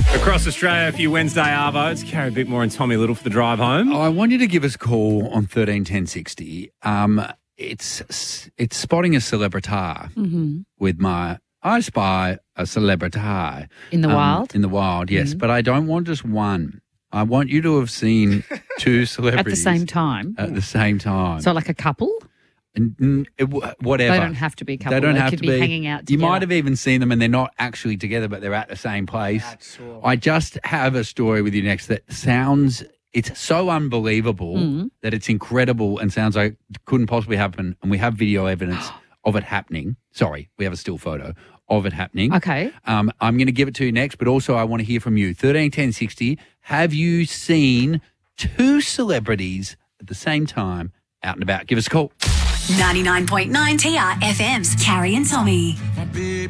Across Australia, a few Wednesday arvos. Carry a bit more and Tommy Little for the drive home. I want you to give us a call on 131060. It's spotting a celebrity with my I spy a celebrity. In the wild? In the wild, yes. But I don't want just one. I want you to have seen two celebrities. At the same time? At the same time. So like a couple? Whatever. They don't have to be a couple. They don't have could to be hanging out together. You might have even seen them and they're not actually together, but they're at the same place. I just have a story with you next that sounds, it's so unbelievable that it's incredible and sounds like it couldn't possibly happen. And we have video evidence of it happening. Sorry, we have a still photo of it happening. Okay. I'm going to give it to you next, but also I want to hear from you. 131060, have you seen two celebrities at the same time out and about? Give us a call. 99.9 TR FM's Carrie and Tommy.